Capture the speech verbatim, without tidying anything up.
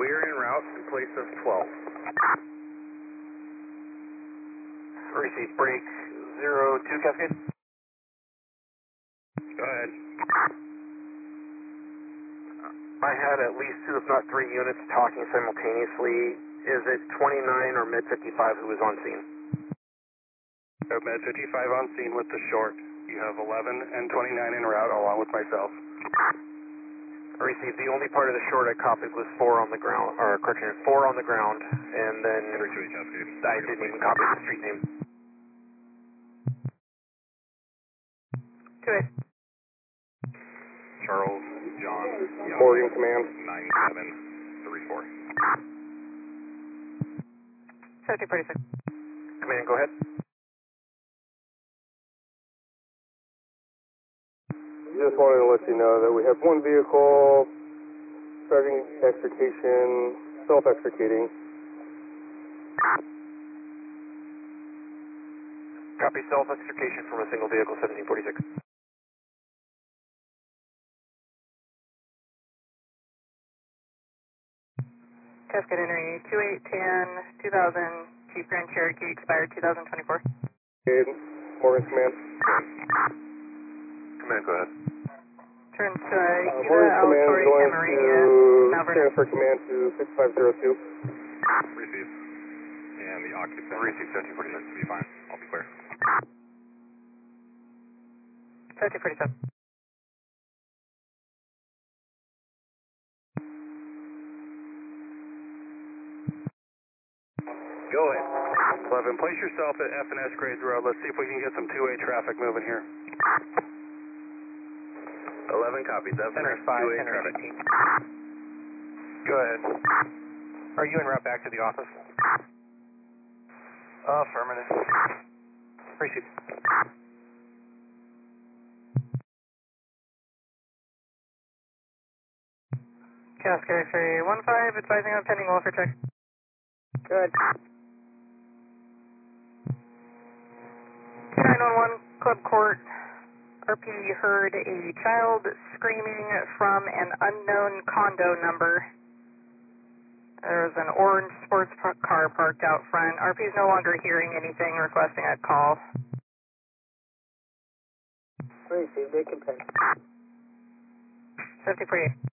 We are en route in place of twelve. Receive break zero two Cascade. Go ahead. I had at least two, if not three units talking simultaneously. Is it twenty-nine or mid fifty-five who is on scene? So Med fifty-five on scene with the short. You have eleven and twenty-nine en route along with myself. Received. The only part of the short I copied was four on the ground, or correction, four on the ground, and then I didn't even copy the street name. Good. Charles, John, Morgan Command. nine seven three four. seventeen forty-six. Command, go ahead. Just wanted to let you know that we have one vehicle starting extrication, self-extricating. Copy self-extrication from a single vehicle, seventeen forty-six. Cascade entry two eight ten two thousand Jeep Grand Cherokee expired two thousand twenty-four. Okay, Morgan Command. Command, go ahead. Turn to Uh, Gila Morgan Command Altori going Camarillo, to Mount Vernon. transfer command to six five zero two. Receive. And the occupant. Receive seventeen forty-six. Be fine. I'll be clear. seventeen forty-seven. Go ahead. eleven, place yourself at F and S Grades Road. Let's see if we can get some two-way traffic moving here. eleven copies. F Center five, two-way Center traffic. eighteen. Go ahead. Are you en route back to the office? Affirmative. Receive. Cascade X-ray one five, advising on pending welfare check. Good. nine one one, Club Court. R P heard a child screaming from an unknown condo number. There's an orange sports car parked out front. R P is no longer hearing anything, requesting a call. Receive, they can pay. seventeen forty-eight.